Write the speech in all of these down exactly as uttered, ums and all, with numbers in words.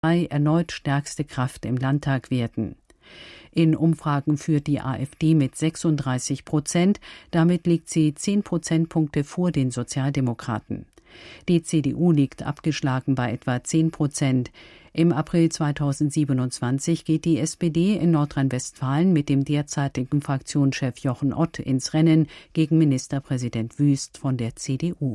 erneut stärkste Kraft im Landtag werden. In Umfragen führt die AfD mit sechsunddreißig Prozent, damit liegt sie zehn Prozentpunkte vor den Sozialdemokraten. Die C D U liegt abgeschlagen bei etwa zehn Prozent. Im April zweitausendsiebenundzwanzig geht die S P D in Nordrhein-Westfalen mit dem derzeitigen Fraktionschef Jochen Ott ins Rennen gegen Ministerpräsident Wüst von der C D U.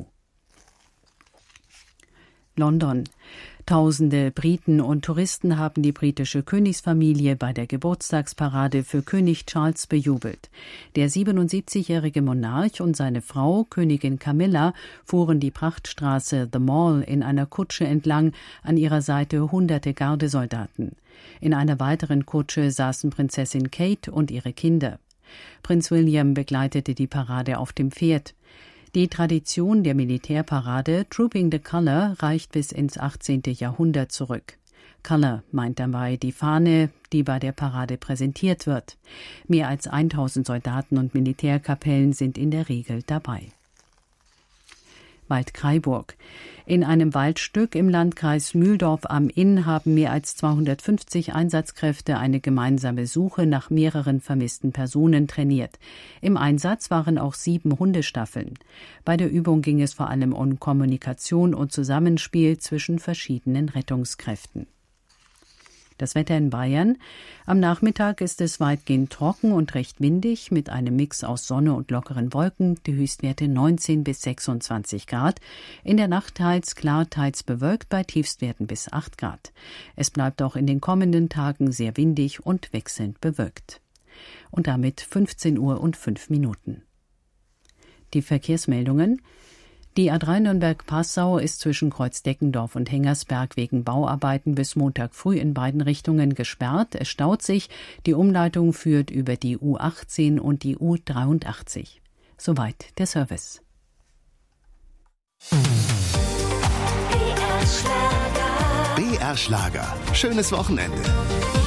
London. Tausende Briten und Touristen haben die britische Königsfamilie bei der Geburtstagsparade für König Charles bejubelt. Der siebenundsiebzigjährige Monarch und seine Frau, Königin Camilla, fuhren die Prachtstraße The Mall in einer Kutsche entlang, an ihrer Seite hunderte Gardesoldaten. In einer weiteren Kutsche saßen Prinzessin Kate und ihre Kinder. Prinz William begleitete die Parade auf dem Pferd. Die Tradition der Militärparade Trooping the Colour reicht bis ins achtzehnten Jahrhundert zurück. Colour meint dabei die Fahne, die bei der Parade präsentiert wird. Mehr als tausend Soldaten und Militärkapellen sind in der Regel dabei. Waldkraiburg. In einem Waldstück im Landkreis Mühldorf am Inn haben mehr als zweihundertfünfzig Einsatzkräfte eine gemeinsame Suche nach mehreren vermissten Personen trainiert. Im Einsatz waren auch sieben Hundestaffeln. Bei der Übung ging es vor allem um Kommunikation und Zusammenspiel zwischen verschiedenen Rettungskräften. Das Wetter in Bayern. Am Nachmittag ist es weitgehend trocken und recht windig mit einem Mix aus Sonne und lockeren Wolken, die Höchstwerte neunzehn bis sechsundzwanzig Grad. In der Nacht teils klar, teils bewölkt bei Tiefstwerten bis acht Grad. Es bleibt auch in den kommenden Tagen sehr windig und wechselnd bewölkt. Und damit fünfzehn Uhr und fünf Minuten. Die Verkehrsmeldungen. Die A drei Nürnberg-Passau ist zwischen Kreuzdeckendorf und Hengersberg wegen Bauarbeiten bis Montag früh in beiden Richtungen gesperrt. Es staut sich. Die Umleitung führt über die U achtzehn und die U dreiundachtzig. Soweit der Service. B R Schlager. B R Schlager. Schönes Wochenende.